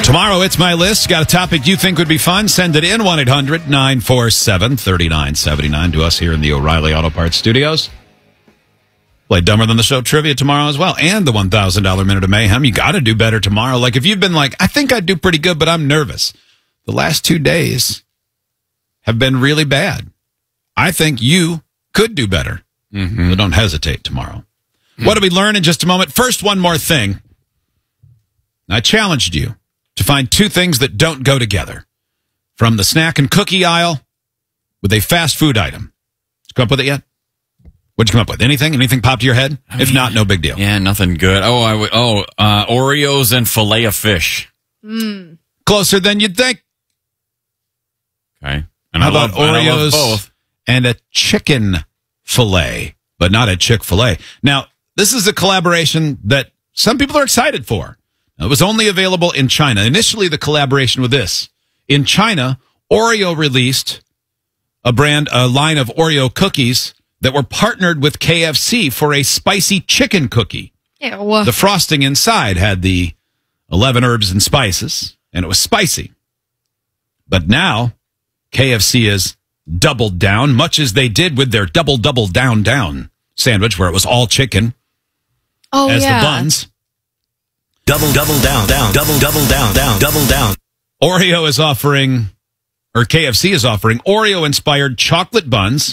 Tomorrow, it's my list. Got a topic you think would be fun? Send it in 1-800-947-3979 to us here in the O'Reilly Auto Parts Studios. Play Dumber Than the Show trivia tomorrow as well. And the $1,000 Minute of Mayhem. You got to do better tomorrow. Like if you've been like, I think I'd do pretty good, but I'm nervous. The last 2 days have been really bad. I think you could do better. So don't hesitate tomorrow. What do we learn in just a moment? First, one more thing. I challenged you to find 2 things that don't go together from the snack and cookie aisle with a fast food item. Did you come up with it yet? What'd you come up with? Anything? Anything pop to your head? If not, no big deal. Yeah, nothing good. Oreos and filet of fish. Closer than you'd think. Okay. And How about Oreos I love both. and a chicken filet, but not a Chick-fil-A. Now, this is a collaboration that some people are excited for. It was only available in China. Initially, the collaboration with this. In China, Oreo released a line of Oreo cookies that were partnered with KFC for a spicy chicken cookie. Ew. The frosting inside had the 11 herbs and spices, and it was spicy. But now, KFC has doubled down, much as they did with their double down sandwich, where it was all chicken as the buns. Double down, double down. Oreo is offering, or KFC is offering, Oreo-inspired chocolate buns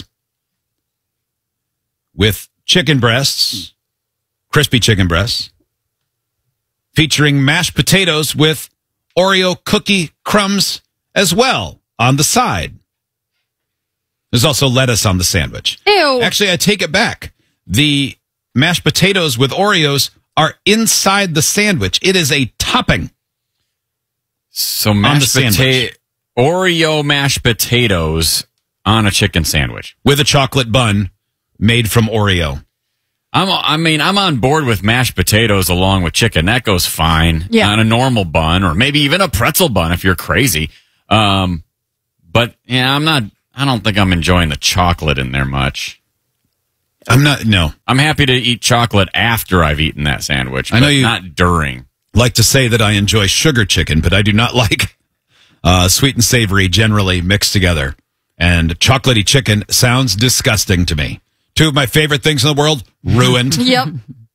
with chicken breasts, crispy chicken breasts, featuring mashed potatoes with Oreo cookie crumbs as well on the side. There's also lettuce on the sandwich. Ew. Actually, I take it back. The mashed potatoes with Oreos are inside the sandwich. It is a topping. So Oreo mashed potatoes on a chicken sandwich with a chocolate bun made from Oreo. I'm on board with mashed potatoes along with chicken. That goes fine on a normal bun or maybe even a pretzel bun if you're crazy. But yeah, I don't think I'm enjoying the chocolate in there much. No. I'm happy to eat chocolate after I've eaten that sandwich, I know you not during. Like to say that I enjoy sugar chicken, but I do not like sweet and savory generally mixed together. And chocolatey chicken sounds disgusting to me. 2 of my favorite things in the world, ruined. Yep.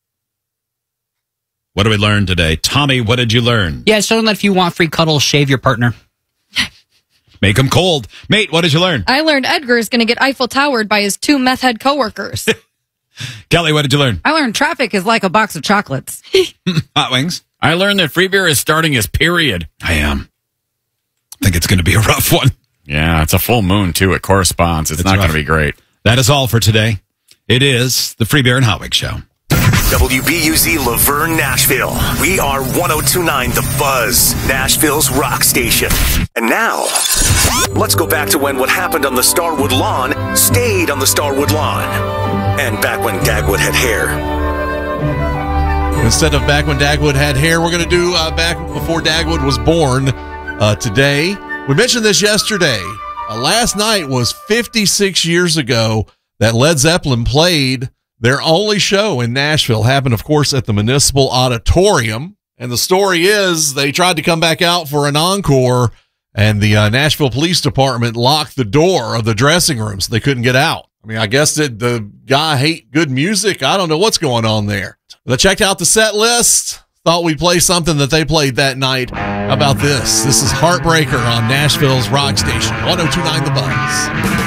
What did we learn today? Tommy, what did you learn? Yeah, show them that if you want free cuddles, shave your partner. Make them cold. Mate, what did you learn? I learned Edgar is going to get Eiffel Towered by his 2 meth head coworkers. Kelly, what did you learn? I learned traffic is like a box of chocolates. Hot wings. I learned that free beer is starting his period. I am. I think it's going to be a rough one. Yeah, it's a full moon, too. It corresponds. It's not going to be great. That is all for today. It is the Free Beer and Hot Wings Show. WBUZ Laverne, Nashville. We are 102.9 The Buzz, Nashville's rock station. And now, let's go back to when what happened on the Starwood lawn stayed on the Starwood lawn. And back when Dagwood had hair. Instead of back when Dagwood had hair, we're going to do back before Dagwood was born today. We mentioned this yesterday. Last night was 56 years ago that Led Zeppelin played their only show in Nashville. Happened, of course, at the Municipal Auditorium. And the story is they tried to come back out for an encore, and the Nashville Police Department locked the door of the dressing room so they couldn't get out. I mean, I guess that the guy hate good music. I don't know what's going on there. But I checked out the set list. Thought we'd play something that they played that night. How about this? This is Heartbreaker on Nashville's rock station, 102.9 The Buzz.